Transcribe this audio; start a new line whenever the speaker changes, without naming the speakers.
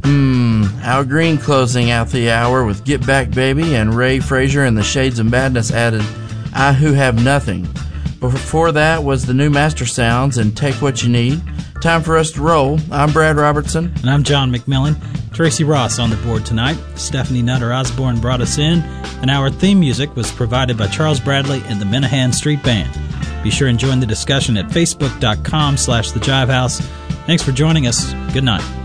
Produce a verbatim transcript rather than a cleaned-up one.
Hmm, Al Green closing out the hour with Get Back Baby, and Ray Frazier and the Shades of Madness added I Who Have Nothing. Before that was the new Master Sounds and Take What You Need. Time for us to roll. I'm Brad Robertson.
And I'm John McMillan. Tracy Ross on the board tonight. Stephanie Nutter Osborne brought us in, and our theme music was provided by Charles Bradley and the Minahan Street Band. Be sure and join the discussion at facebook.com slash the Jive House. Thanks for joining us. Good night.